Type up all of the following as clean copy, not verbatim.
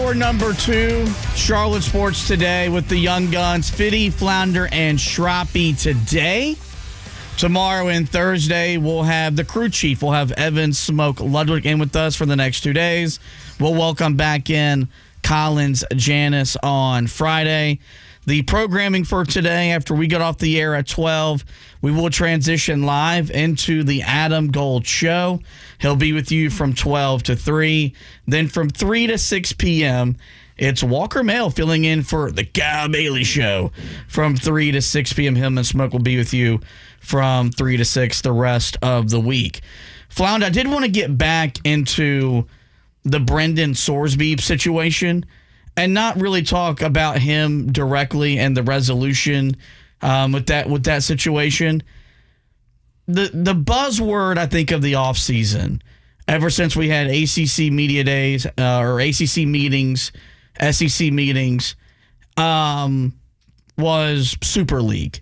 Hour number 2, Charlotte Sports Today with the Young Guns, Fitty, Flounder, and Schroppy today. Tomorrow and Thursday, we'll have the crew chief. We'll have Evan Smoke Ludwig in with us for the next 2 days. We'll welcome back in Collins Janis on Friday. The programming for today, after we get off the air at 12, we will transition live into the Adam Gold Show. He'll be with you from 12 to 3. Then from 3 to 6 p.m., it's Walker Mail filling in for the Kyle Bailey Show. From 3 to 6 p.m., him and Smoke will be with you from 3 to 6 the rest of the week. Flound, I did want to get back into the Brendan Sorsby situation and not really talk about him directly and the resolution with that situation. The buzzword, I think, of the offseason, ever since we had ACC media days or ACC meetings, SEC meetings, was Super League.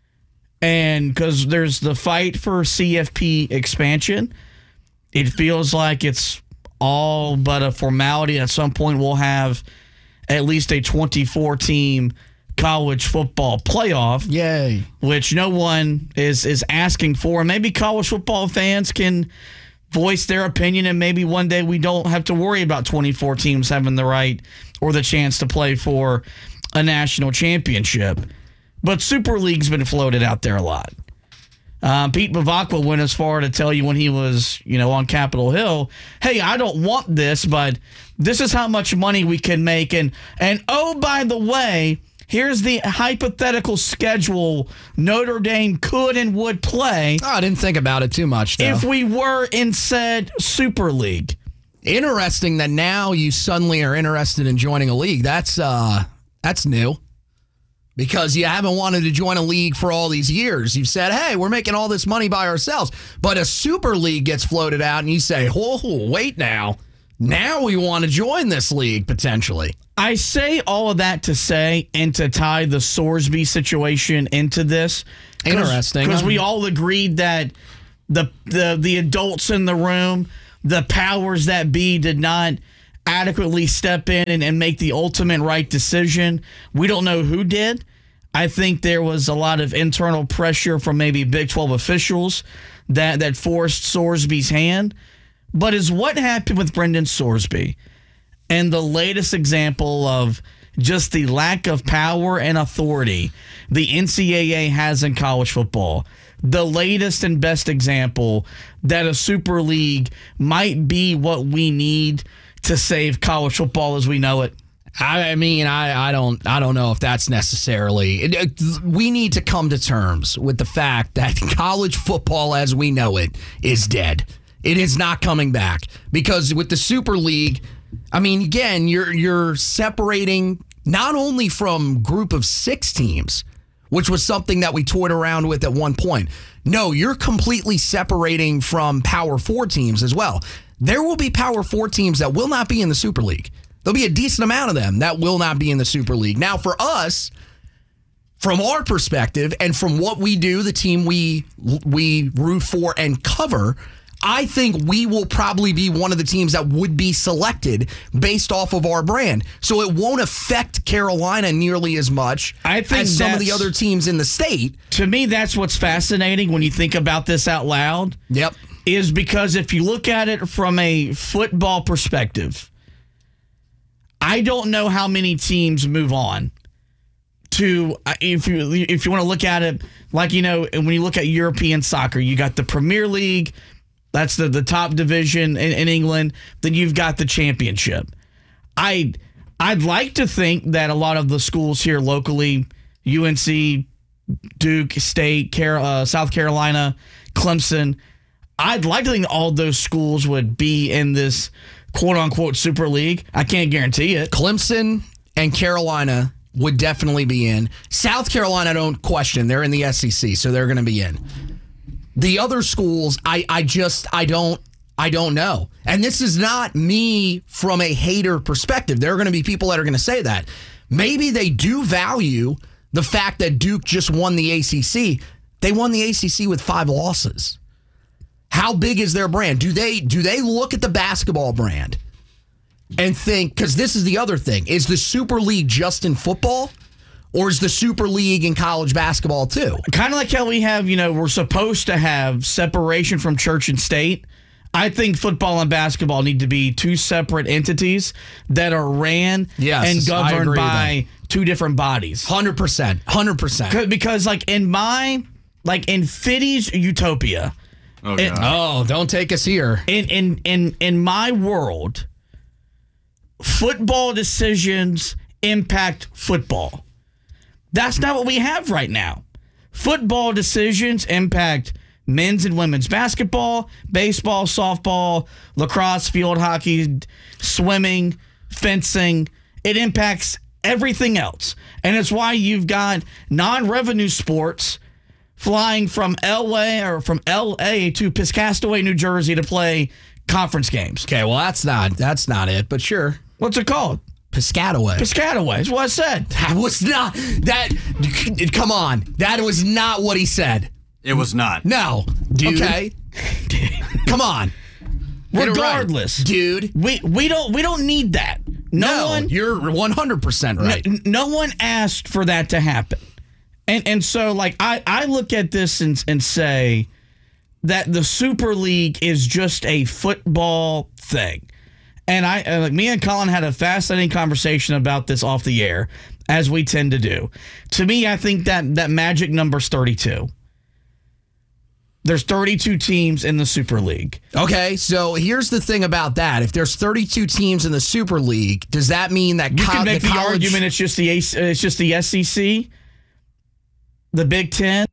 And because there's the fight for CFP expansion, it feels like it's all but a formality. At some point, we'll have at least a 24-team college football playoff. Yay. Which no one is asking for. Maybe college football fans can voice their opinion, and maybe one day we don't have to worry about 24 teams having the right or the chance to play for a national championship. But Super League's been floated out there a lot. Pete Bavacqua went as far to tell you when he was, on Capitol Hill, hey, I don't want this, but this is how much money we can make. And oh, by the way, here's the hypothetical schedule Notre Dame could and would play. Oh, I didn't think about it too much, though. If we were in said Super League. Interesting that now you suddenly are interested in joining a league. That's new. Because you haven't wanted to join a league for all these years. You've said, hey, we're making all this money by ourselves. But a Super League gets floated out, and you say, oh, wait now. Now we want to join this league, potentially. I say all of that to say and to tie the Sorsby situation into this. Interesting. Because we all agreed that the adults in the room, the powers that be, did not adequately step in and make the ultimate right decision. We don't know who did. I think there was a lot of internal pressure from maybe Big 12 officials that forced Sorsby's hand. But is what happened with Brendan Sorsby and the latest example of just the lack of power and authority the NCAA has in college football, the latest and best example that a Super League might be what we need to save college football as we know it? I mean, I don't know if that's necessarily. We need to come to terms with the fact that college football as we know it is dead. It is not coming back because with the Super League, I mean, again, you're separating not only from group of 6 teams, which was something that we toyed around with at one point. No, you're completely separating from Power 4 teams as well. There will be Power 4 teams that will not be in the Super League. There'll be a decent amount of them that will not be in the Super League. Now, for us, from our perspective and from what we do, the team we root for and cover, I think we will probably be one of the teams that would be selected based off of our brand. So it won't affect Carolina nearly as much as some of the other teams in the state. To me, that's what's fascinating when you think about this out loud. Yep. Is because if you look at it from a football perspective, I don't know how many teams move on to, if you want to look at it like, when you look at European soccer, you got the Premier League, that's the top division in England, then you've got the championship. I'd like to think that a lot of the schools here locally, UNC, Duke, State, South Carolina, Clemson, I'd like to think all those schools would be in this quote-unquote Super League. I can't guarantee it. Clemson and Carolina would definitely be in. South Carolina, I don't question. They're in the SEC, so they're going to be in. The other schools, I don't know. And this is not me from a hater perspective. There are going to be people that are going to say that. Maybe they do value the fact that Duke just won the ACC. They won the ACC with 5 losses. How big is their brand? Do they look at the basketball brand and think, because this is the other thing, is the Super League just in football? Or is the Super League in college basketball too? Kind of like how we have, we're supposed to have separation from church and state. I think football and basketball need to be two separate entities that are ran and governed by two different bodies. 100%. Because in Fiddy's utopia. Don't take us here. In my world, football decisions impact football. That's not what we have right now. Football decisions impact men's and women's basketball, baseball, softball, lacrosse, field hockey, swimming, fencing. It impacts everything else. And it's why you've got non-revenue sports flying from LA to Piscataway, New Jersey to play conference games. Okay, well, that's not it, but sure. What's it called? Piscataway. Piscataway. That's what I said. That was not that. Come on, that was not what he said. It was not. No, dude. Okay, come on. Regardless, right. Dude, we don't need that. No one. You're 100% right. No one asked for that to happen, and so I look at this and say that the Super League is just a football thing. And me and Colin had a fascinating conversation about this off the air, as we tend to do. To me, I think that magic number's 32. There's 32 teams in the Super League. Okay, so here's the thing about that. If there's 32 teams in the Super League, does that mean that you can make the argument it's just the SEC, the Big Ten,